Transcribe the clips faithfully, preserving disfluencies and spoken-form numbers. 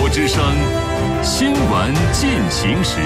之声新闻进行时。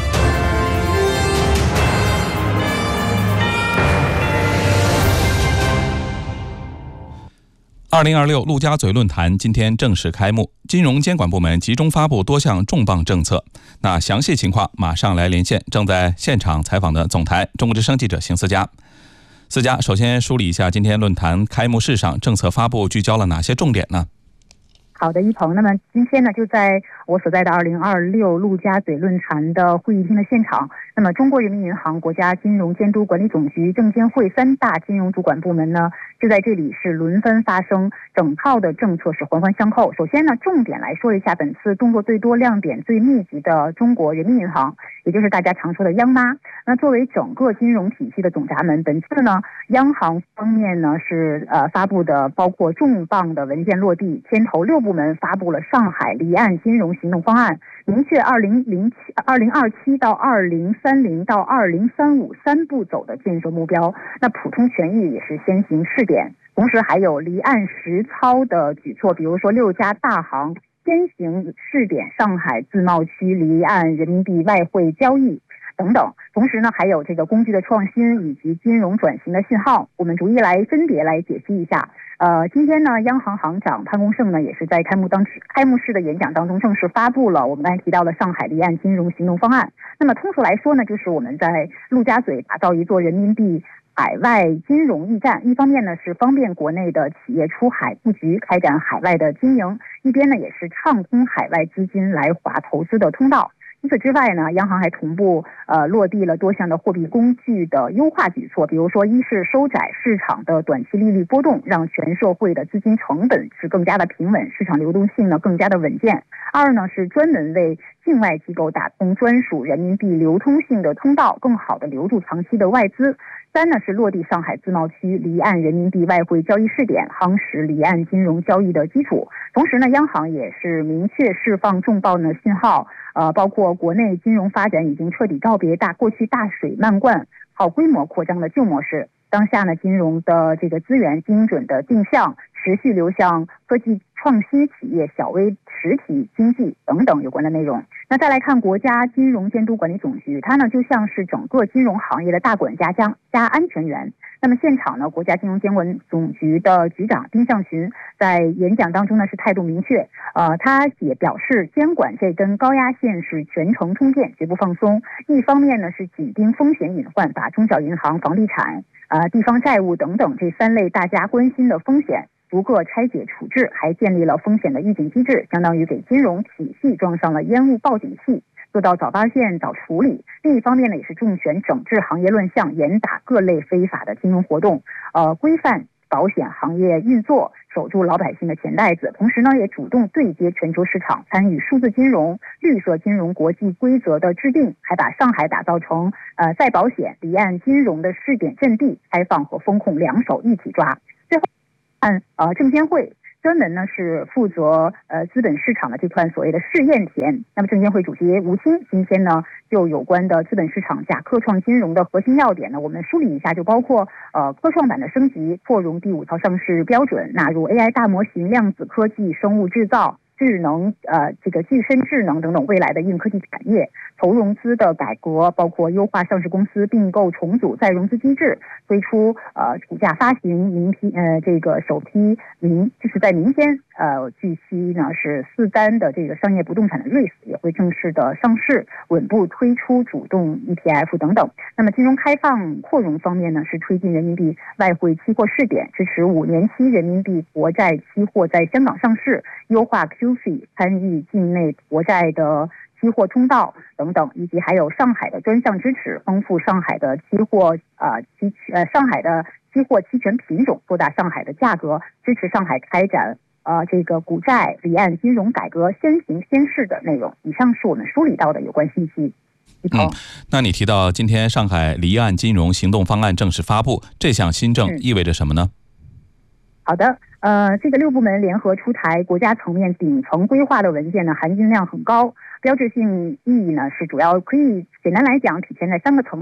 二零二六陆家嘴论坛今天正式开幕，金融监管部门集中发布多项重磅政策。那详细情况马上来连线正在现场采访的总台中国之声记者邢思佳。思佳，首先梳理一下今天论坛开幕式上政策发布聚焦了哪些重点呢？ 好的，一鹏。那么今天呢，就在我所在的二零二六陆家嘴论坛的会议厅的现场，那么中国人民银行、国家金融监督管理总局、证监会三大金融主管部门呢，就在这里是轮番发声，整套的政策是环环相扣。首先呢，重点来说一下本次动作最多、亮点最密集的中国人民银行，也就是大家常说的央妈。那作为整个金融体系的总闸门，本次呢，央行方面呢是呃发布的包括重磅的文件落地，牵头六部门发布了上海离岸金融行动方案，明确二零零七、二零二七到二零三零到二零三五三步走的建设目标。那普通权益也是先行试点，同时还有离岸实操的举措，比如说六家大行先行试点上海自贸区离岸人民币外汇交易等等。同时呢，还有这个工具的创新以及金融转型的信号，我们逐一来分别来解析一下。呃，今天呢，央行行长潘功胜呢，也是在开幕当开幕式的演讲当中正式发布了我们刚才提到的上海离岸金融行动方案。那么通俗来说呢，就是我们在陆家嘴打造一座人民币海外金融驿站，一方面呢是方便国内的企业出海布局，开展海外的经营，一边呢也是畅通海外资金来华投资的通道。除此之外呢，央行还同步呃落地了多项的货币工具的优化举措，比如说一是收窄市场的短期利率波动，让全社会的资金成本是更加的平稳，市场流动性呢更加的稳健。二呢是专门为境外机构打通专属人民币流通性的通道，更好的留住长期的外资。三呢是落地上海自贸区离岸人民币外汇交易试点，夯实离岸金融交易的基础。同时呢，央行也是明确释放重磅的信号，呃，包括国内金融发展已经彻底告别大过去大水漫灌、好规模扩张的旧模式。当下呢，金融的这个资源精准的定向，持续流向科技创新企业、小微实体经济等等有关的内容。那再来看国家金融监督管理总局，它呢就像是整个金融行业的大管家加加安全员。那么现场呢，国家金融监管总局的局长丁向群在演讲当中呢是态度明确，呃，他也表示监管这根高压线是全程通电，绝不放松。一方面呢是紧盯风险隐患，把中小银行、房地产、呃地方债务等等这三类大家关心的风险逐个拆解处置，还建立了风险的预警机制，相当于给金融体系装上了烟雾报警器，做到早发现、早处理。另一方面呢，也是重拳整治行业乱象，严打各类非法的金融活动，呃，规范保险行业运作，守住老百姓的钱袋子。同时呢，也主动对接全球市场，参与数字金融、绿色金融国际规则的制定，还把上海打造成呃再保险、离岸金融的试点阵地，开放和风控两手一起抓。最后，按呃证监会。专门呢是负责呃资本市场的这块所谓的试验田。那么证监会主席吴清今天呢就有关的资本市场假科创金融的核心要点呢，我们梳理一下，就包括呃科创板的升级、扩容第五套上市标准、纳入 A I 大模型、量子科技、生物制造、智能呃这个具身智能等等未来的硬科技产业，投融资的改革，包括优化上市公司并购重组再融资机制，推出呃股价发行明批呃这个首批明就是在明天呃据悉呢是四单的这个商业不动产的 REITs 也会正式的上市，稳步推出主动 E T F 等等。那么金融开放扩容方面呢，是推进人民币外汇期货试点，支持五年期人民币国债期货在香港上市，优化 Q F I 参与境内国债的期货通道等等，以及还有上海的专项支持，丰富上海的期货呃期呃上海的期货期权品种，做大上海的价格，支持上海开展呃这个股债离岸金融改革先行先试的内容。以上是我们梳理到的有关信息。 嗯，那你提到今天上海离岸金融行动方案正式发布，这项新政意味着什么呢？ 好的，呃，这个六部门联合出台国家层面顶层规划的文件呢，含金量很高，标志性意义呢是主要可以简单来讲体现在三个层面。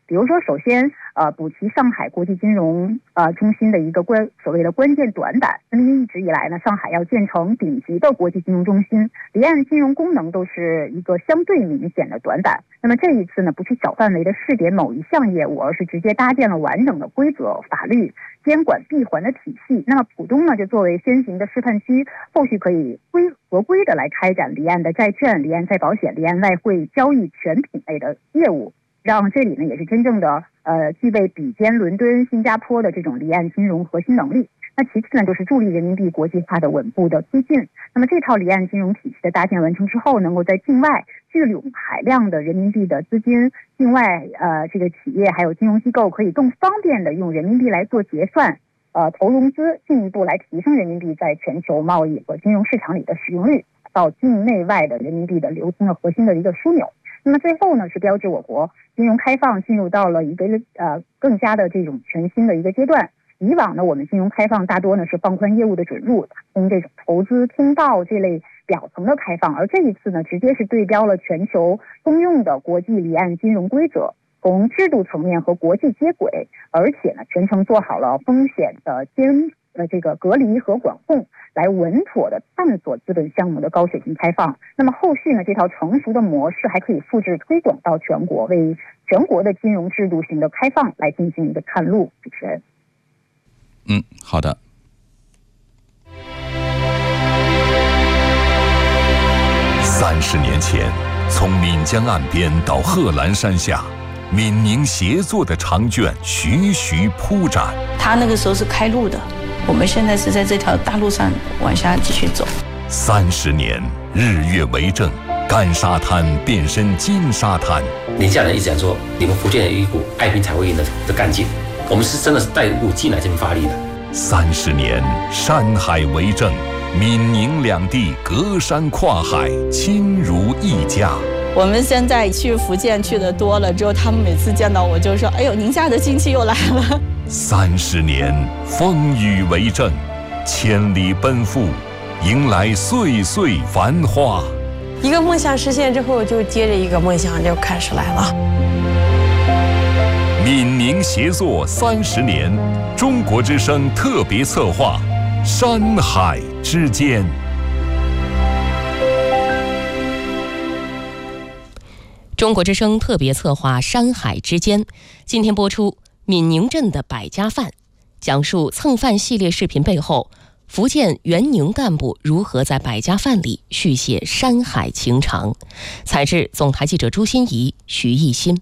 比如说，首先，呃，补齐上海国际金融呃中心的一个关所谓的关键短板。那么一直以来呢，上海要建成顶级的国际金融中心，离岸金融功能都是一个相对明显的短板。那么这一次呢，不去小范围的试点某一项业务，而是直接搭建了完整的规则、法律、监管闭环的体系。那么浦东呢，就作为先行的示范区，后续可以规合规的来开展离岸的债券、离岸再保险、离岸外汇交易全品类的业务。让这里呢也是真正的呃具备比肩伦敦、新加坡的这种离岸金融核心能力。那其次呢，就是助力人民币国际化的稳步的推进。那么这套离岸金融体系的搭建完成之后，能够在境外聚拢海量的人民币的资金，境外呃这个企业还有金融机构可以更方便的用人民币来做结算、呃投融资，进一步来提升人民币在全球贸易和金融市场里的使用率，到境内外的人民币的流通的核心的一个枢纽。那么最后呢，是标志我国金融开放进入到了一个呃更加的这种全新的一个阶段。以往呢，我们金融开放大多呢是放宽业务的准入，从这种投资通道这类表层的开放，而这一次呢，直接是对标了全球通用的国际离岸金融规则，从制度层面和国际接轨，而且呢，全程做好了风险的监呃这个隔离和管控，来稳妥的探索资本项目的高水平开放。那么后续呢，这套成熟的模式还可以复制推广到全国，为全国的金融制度型的开放来进行一个探路。主持人， 嗯，好的。 三十年前，从岷江岸边到贺兰山下，闽宁协作的长卷徐徐铺展。 他那个时候是开路的，我们现在是在这条大路上往下继续走。 三十年，日月为证，干沙滩变身金沙滩。 宁夏人一直讲说，你们福建有一股爱拼才会赢的的干劲，我们是真的是带入进来这边发力的。 三十年，山海为证，闽宁两地隔山跨海，亲如一家。 我们现在去福建去的多了之后，他们每次见到我就说：“哎呦，宁夏的亲戚又来了。” 三十年，风雨为证，千里奔赴，迎来岁岁繁花。 一个梦想实现之后，就接着一个梦想就开始来了。 闽宁协作三十年，中国之声特别策划《山海之间》。 中国之声特别策划《山海之间》，今天播出闽宁镇的百家饭，讲述蹭饭系列视频背后，福建原宁干部如何在百家饭里续写山海情长。采制总台记者朱欣怡、徐艺新。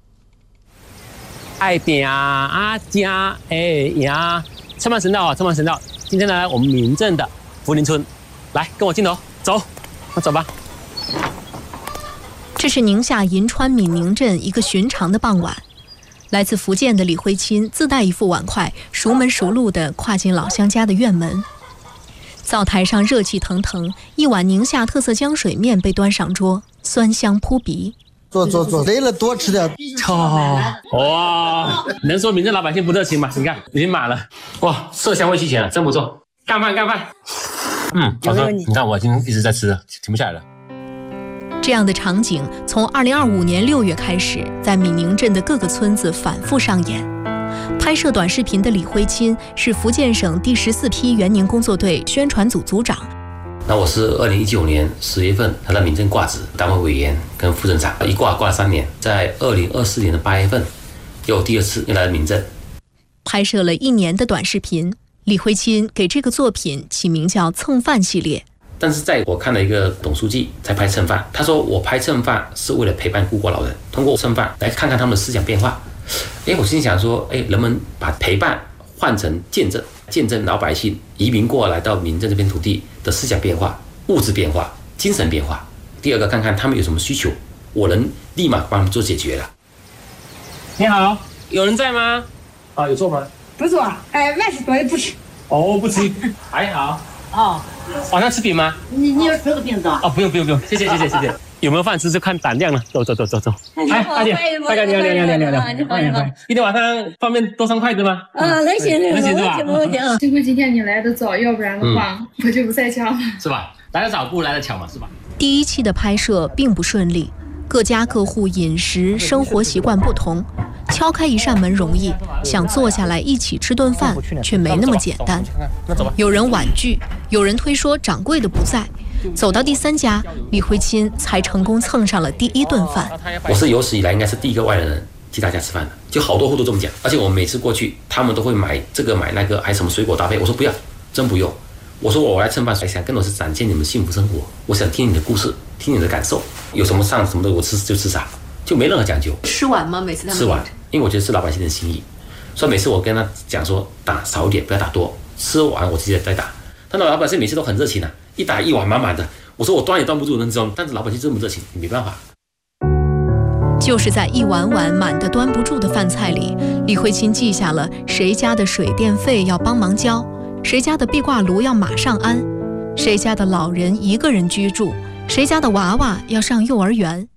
爱点啊家哎呀，车慢神道啊，车慢神道。今天呢，我们闽镇的福林村，来跟我镜头走，那走吧。 这是宁夏银川闽宁镇一个寻常的傍晚，来自福建的李慧钦自带一副碗筷，熟门熟路地跨进老乡家的院门。灶台上热气腾腾，一碗宁夏特色浆水面被端上桌，酸香扑鼻。 坐坐坐，累了多吃点。 哦，哇，能说闽镇老百姓不热情吗？你看已经满了，哇，色香味俱全了，真不错。干饭干饭，嗯，好喝。你看我已经一直在吃，停不下来了。 这样的场景从二零二五年六月开始，在闽宁镇的各个村子反复上演。拍摄短视频的李辉钦是福建省第十四批原宁工作队宣传组组长。 那我是二零一九年十月份来到闽镇挂职，单位委员跟副镇长，一挂挂了三年。在二零二四年的八月份，又第二次又来到闽镇， 拍摄了一年的短视频。李辉钦给这个作品起名叫“蹭饭系列”。 但是在我看了一个董书记在拍蹭饭，他说我拍蹭饭是为了陪伴孤寡老人，通过蹭饭来看看他们的思想变化。哎，我心想说，哎，人们把陪伴换成见证，见证老百姓移民过来到闽镇这片土地的思想变化、物质变化、精神变化。第二个，看看他们有什么需求，我能立马帮他们做解决了。 你好，有人在吗？啊，有做吗？ 不做，哎，万事多也不吃。 哦，不吃，还好。哦，晚上吃饼吗？ 你你要吃个饼子？ 哦，不用不用不用，谢谢谢谢谢谢。有没有饭吃就看胆量了。走走走走走。 哎，大姐，大哥，你好，你好，你好，你好，你好，你好。 今天晚上方便多双筷子吗？ 啊，能行， 能行是吧？ 没问题啊。 幸亏今天你来的早，要不然的话我就不在家了。 是吧？来得早不如来得巧嘛，是吧？ 第一期的拍摄并不顺利，各家各户饮食生活习惯不同， 敲开一扇门容易，想坐下来一起吃顿饭却没那么简单。有人婉拒，有人推说掌柜的不在。走到第三家，李慧钦才成功蹭上了第一顿饭。 我是有史以来应该是第一个外人去他家吃饭的，就好多户都这么讲。而且我每次过去，他们都会买这个买那个，还什么水果搭配。我说不要，真不用。我说我来蹭饭，想更多是展现你们幸福生活。我想听你的故事，听你的感受，有什么上什么的我吃就吃啥，就没任何讲究。 吃完吗？每次他们吃完，因为我觉得是老百姓的心意，所以每次我跟他讲说打少一点，不要打多，吃完我直接再打。但老百姓每次都很热情啊，一打一碗满满的。我说我端也端不住，能知道，但是老百姓这么热情，你没办法。 就是在一碗碗满得端不住的饭菜里，李慧钦记下了谁家的水电费要帮忙交，谁家的壁挂炉要马上安，谁家的老人一个人居住，谁家的娃娃要上幼儿园。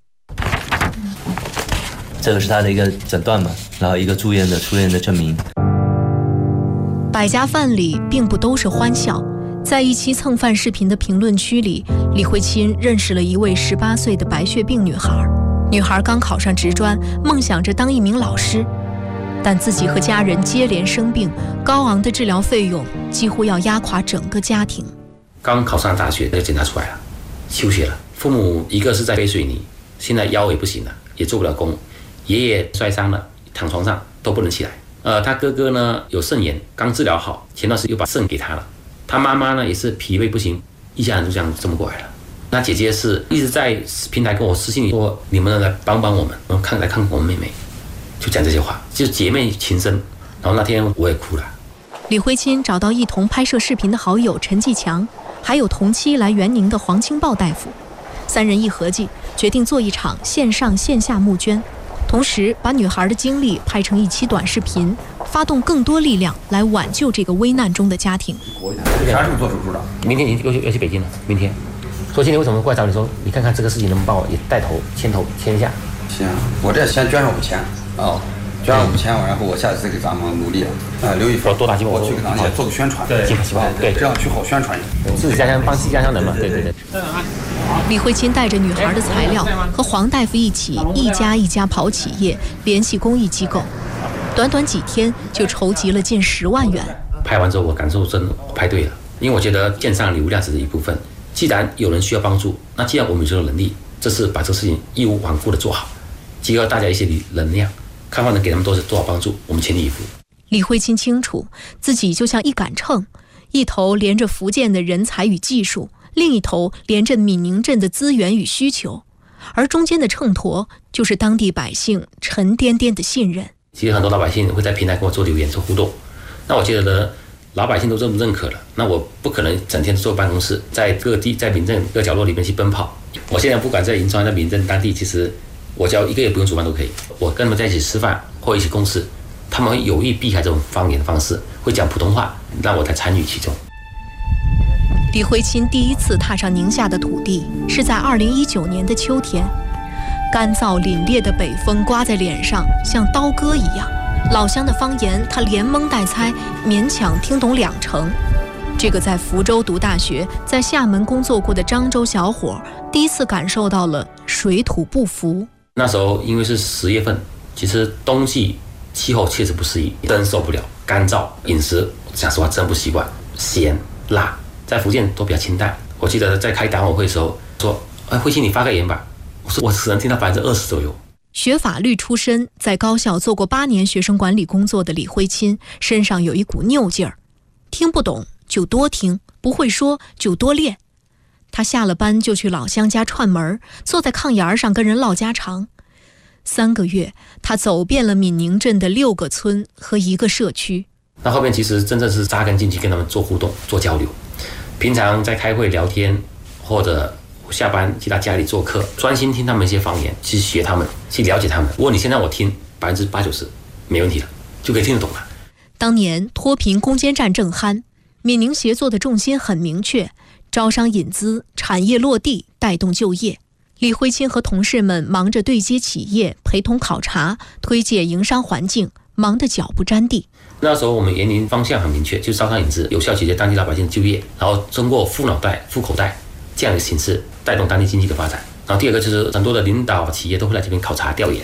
这个是他的一个诊断嘛，然后一个住院的出院的证明。 百家饭里并不都是欢笑。在一期蹭饭视频的评论区里，李慧钦认识了一位十八岁的白血病女孩。女孩刚考上职专，梦想着当一名老师，但自己和家人接连生病，高昂的治疗费用几乎要压垮整个家庭。 刚考上大学，那个检查出来了，休学了。父母一个是在背水泥，现在腰也不行了，也做不了工。爷爷摔伤了，躺床上都不能起来。呃，他哥哥呢有肾炎，刚治疗好，前段时间又把肾给他了。他妈妈呢也是脾胃不行，一家人就这样这么过来了。那姐姐是一直在平台跟我私信说，你们来帮帮我们，然后看来看看我们妹妹，就讲这些话，就姐妹情深。然后那天我也哭了。 李慧钦找到一同拍摄视频的好友陈继强，还有同期来援宁的黄清豹大夫，三人一合计，决定做一场线上线下募捐，同时把女孩的经历拍成一期短视频，发动更多力量来挽救这个危难中的家庭。 啥时候做手术的？明天你要去要去北京了，明天。说今天为什么过来找你说，你看看这个事情能不能帮我也带头牵头牵一下？ 行，我这先捐上五千啊，捐上五千，然后我下次再给咱们努力啊，留一份多大机会， 我去给咱们也做个宣传， 对，希望对， 这样去好宣传一点， 自己家乡帮自己家乡人嘛，对对对。 李慧钦带着女孩的材料，和黄大夫一起一家一家跑企业，联系公益机构，短短几天就筹集了近十万元。 拍完之后，我感受真拍对了，因为我觉得线上流量只是一部分。既然有人需要帮助，那既然我们有这个能力，这次把这个事情义无反顾的做好，结合大家一些能量，看看能给他们多多少帮助，我们全力以赴。 李慧钦清楚，自己就像一杆秤，一头连着福建的人才与技术，另一头连着闽宁镇的资源与需求，而中间的秤砣就是当地百姓沉甸甸的信任。 其实很多老百姓会在平台跟我做留言做互动，那我觉得呢，老百姓都认不认可了，那我不可能整天坐办公室，在各地在民政各角落里面去奔跑。我现在不管在银川在民政当地，其实我只要一个月不用煮饭都可以。我跟他们在一起吃饭或一起共事，他们会有意避开这种方言的方式，会讲普通话，让我才参与其中。 李慧钦第一次踏上宁夏的土地，是在二零一九年的秋天，干燥凛冽的北风刮在脸上，像刀割一样。老乡的方言，他连蒙带猜，勉强听懂两成。这个在福州读大学、在厦门工作过的漳州小伙，第一次感受到了水土不服。 那时候因为是十月份，其实冬季气候确实不适宜，真受不了，干燥，饮食讲实话真不习惯，咸辣，在福建都比较清淡。我记得在开党委会的时候说，哎，慧钦你发个言吧，我说我只能听到百分之二十左右。 学法律出身，在高校做过八年学生管理工作的李慧钦身上有一股拗劲儿，听不懂就多听，不会说就多练。他下了班就去老乡家串门，坐在炕沿上跟人唠家常。三个月，他走遍了闽宁镇的六个村和一个社区。 那后面其实真正是扎根进去，跟他们做互动、做交流。平常在开会聊天，或者下班去他家里做客，专心听他们一些方言，去学他们，去了解他们。如果你现在我听百分之八九十没问题了，就可以听得懂了。 当年脱贫攻坚战正酣，闽宁协作的重心很明确，招商引资，产业落地，带动就业。李慧钦和同事们忙着对接企业，陪同考察，推介营商环境，忙得脚不沾地。 那时候我们园林方向很明确，就是招商引资，有效解决当地老百姓的就业，然后通过富脑袋、富口袋这样的形式带动当地经济的发展。然后第二个就是很多的领导企业都会来这边考察调研，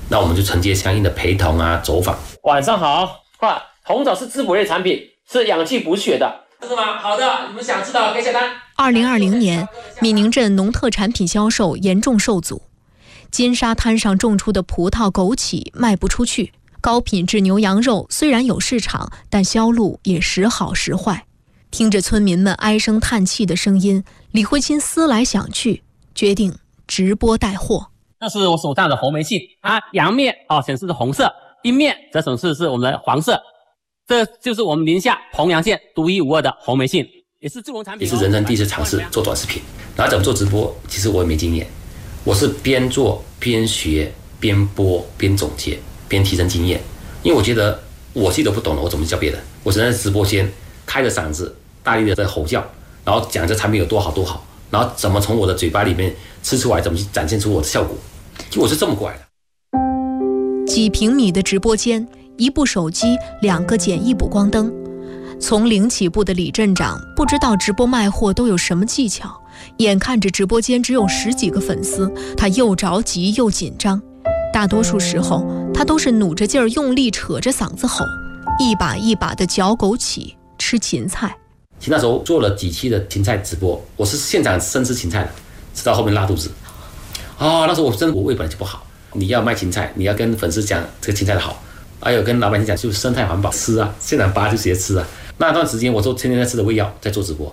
那我们就承接相应的陪同啊、走访。 晚上好，哇，红枣是滋补类产品，是养气补血的，是吗？好的，你们想知道可以下单。 二零二零年，闽宁镇农特产品销售严重受阻，金沙滩上种出的葡萄、枸杞卖不出去，高品质牛羊肉虽然有市场，但销路也时好时坏。听着村民们唉声叹气的声音，李慧清思来想去，决定直播带货。 那是我手上的红梅杏，它阳面哦显示的红色，阴面则显示是我们的黄色。这就是我们宁夏濮阳县独一无二的红梅杏，也是助农产品、哦， 也是人生第一次尝试做短视频。然后怎么做直播，其实我也没经验，我是边做边学边播边总结边提升经验，因为我觉得我自己都不懂了，我怎么教别人？我只能在直播间开着嗓子大力的在吼叫，然后讲这产品有多好多好，然后怎么从我的嘴巴里面吃出来，怎么去展现出我的效果，就我是这么过来的。 几平米的直播间，一部手机，两个简易补光灯。从零起步的李镇长不知道直播卖货都有什么技巧，眼看着直播间只有十几个粉丝，他又着急又紧张。大多数时候，他都是努着劲儿用力扯着嗓子吼，一把一把的嚼枸杞，吃芹菜。 其实那时候做了几期的芹菜直播，我是现场生吃芹菜的，吃到后面拉肚子。啊、哦，那时候我真的我胃本来就不好，你要卖芹菜，你要跟粉丝讲这个芹菜的好，还有跟老板娘讲就是生态环保，吃啊，现场拔就直接吃啊。那段时间我都天天在吃的胃药，在做直播。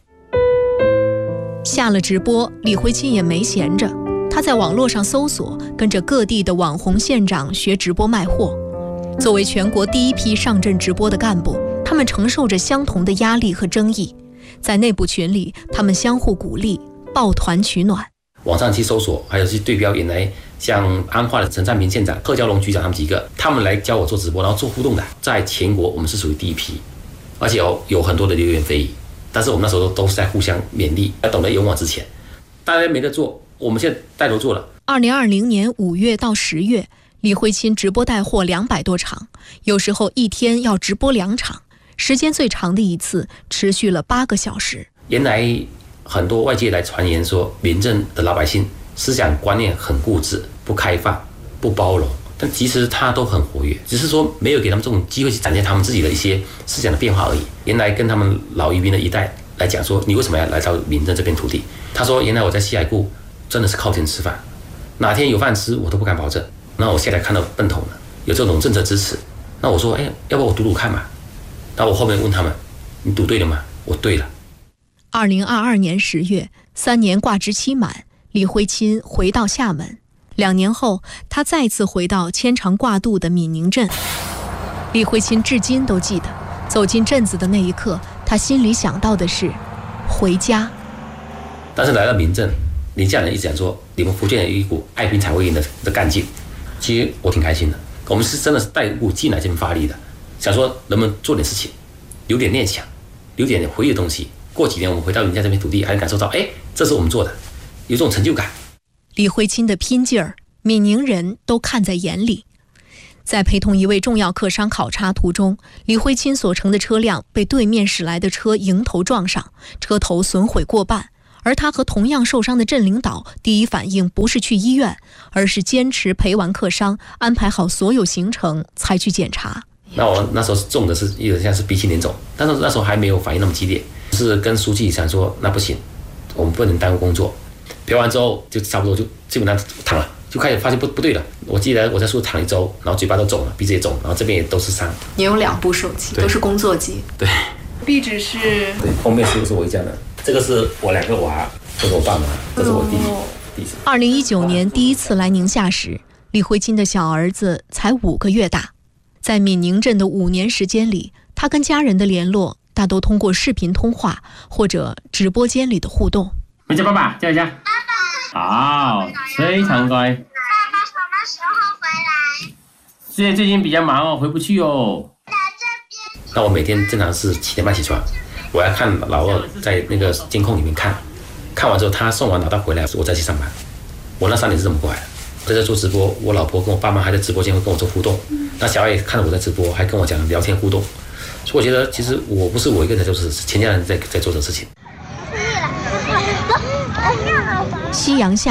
下了直播，李慧清也没闲着，他在网络上搜索，跟着各地的网红县长学直播卖货。作为全国第一批上阵直播的干部，他们承受着相同的压力和争议，在内部群里，他们相互鼓励，抱团取暖。 网上去搜索，还有去对标原来像安化的陈占平县长、贺娇龙局长他们几个，他们来教我做直播，然后做互动的，在全国我们是属于第一批，而且有有很多的流言蜚语，但是我们那时候都是在互相勉励，要懂得勇往直前。大家没得做，我们现在带头做了。 二零二零年五月到十月，李慧清直播带货两百多场，有时候一天要直播两场，时间最长的一次持续了八个小时。 原来很多外界来传言说，民政的老百姓思想观念很固执、不开放、不包容，但其实他都很活跃，只是说没有给他们这种机会去展现他们自己的一些思想的变化而已。原来跟他们老渔民的一代来讲说，你为什么要来到民政这片土地？他说，原来我在西海固真的是靠天吃饭，哪天有饭吃我都不敢保证。那我现在看到奔头了，有这种政策支持，那我说，哎，要不我赌赌看嘛？那我后面问他们，你赌对了吗？我对了。 二零二二年十月，三年挂职期满，李慧清回到厦门。两年后，他再次回到牵肠挂肚的闽宁镇。李慧清至今都记得，走进镇子的那一刻，他心里想到的是回家。 但是来到闽镇，宁夏人一直讲说，你们福建有一股爱拼才会赢的的干劲。其实我挺开心的，我们是真的是带一股劲来这边发力的，想说能不能做点事情，有点念想，有点回忆的东西。过几年我们回到宁夏这片土地，还能感受到，哎，这是我们做的，有这种成就感。 李慧清的拼劲儿，闽宁人都看在眼里。在陪同一位重要客商考察途中，李慧清所乘的车辆被对面驶来的车迎头撞上，车头损毁过半。而他和同样受伤的镇领导第一反应不是去医院，而是坚持陪完客商，安排好所有行程才去检查。 那我那时候中的是有点像是鼻青脸肿，但是那时候还没有反应那么激烈，是跟书记想说，那不行，我们不能耽误工作。陪完之后就差不多就基本上躺了，就开始发现不不对了。我记得我在树躺一周，然后嘴巴都肿了，鼻子也肿，然后这边也都是伤。 你有两部手机，都是工作机。 对。 壁纸是。 对，封面是不是我家的？这个是我两个娃，这是我爸妈，这是我弟弟。弟二零一九年第一次来宁夏时，李慧清的小儿子才五个月大。在闽宁镇的五年时间里，他跟家人的联络大都通过视频通话或者直播间里的互动。 回家，爸爸叫一下。爸爸。好，非常乖。爸爸什么时候回来？ 现在最近比较忙哦，回不去哦。 那我每天正常是七点半起床，我要看老二在那个监控里面看，看完之后他送完老大回来，我再去上班。我那三年是这么过来的。我在做直播，我老婆跟我爸妈还在直播间会跟我做互动，那小孩也看到我在直播，还跟我讲聊天互动，所以我觉得其实我不是我一个人在做事，是全家人在在做这事情。 夕阳下，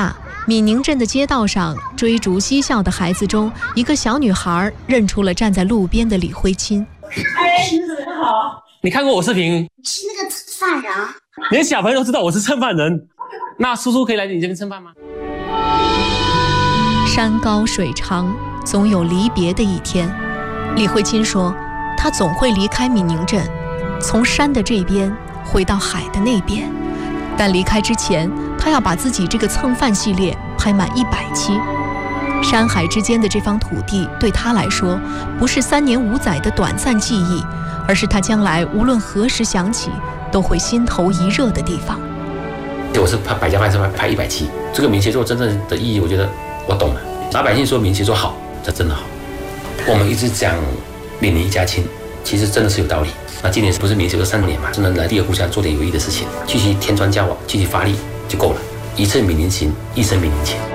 闽宁镇的街道上，追逐嬉笑的孩子中，一个小女孩认出了站在路边的李慧清。 哎，你怎么好？ 你看过我视频？ 是那个犯人。 连小朋友都知道我是蹭饭人，那叔叔可以来你这边蹭饭吗？ 山高水长，总有离别的一天。李慧清说，她总会离开闽宁镇，从山的这边回到海的那边。但离开之前，她要把自己这个蹭饭系列拍满一百期。山海之间的这方土地对她来说，不是三年五载的短暂记忆，而是她将来无论何时想起，都会心头一热的地方。 我是拍百家饭是拍一百期，这个闽协作真正的意义，我觉得我懂了。老百姓说闽协作好，这真的好。我们一直讲闽宁一家亲，其实真的是有道理。那今年不是闽协作三年嘛，真的来第二故乡做点有益的事情，继续添砖加瓦，继续发力就够了。一次闽宁情，一生闽宁情。